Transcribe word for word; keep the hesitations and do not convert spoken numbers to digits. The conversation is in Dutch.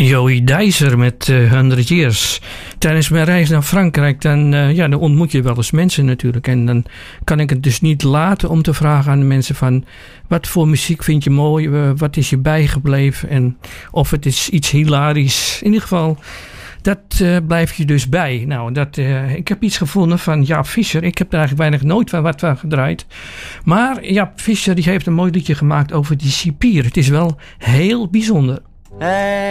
Joey Dijzer met uh, honderd Years. Tijdens mijn reis naar Frankrijk, dan, uh, ja, dan ontmoet je wel eens mensen natuurlijk. En dan kan ik het dus niet laten om te vragen aan de mensen van... wat voor muziek vind je mooi? Uh, wat is je bijgebleven? En of het is iets hilarisch. In ieder geval, dat uh, blijf je dus bij. Nou, dat, uh, ik heb iets gevonden van Jaap Visser. Ik heb er eigenlijk weinig nooit van wat van gedraaid. Maar Jaap Visser die heeft een mooi liedje gemaakt over die cipier. Het is wel heel bijzonder. Hey.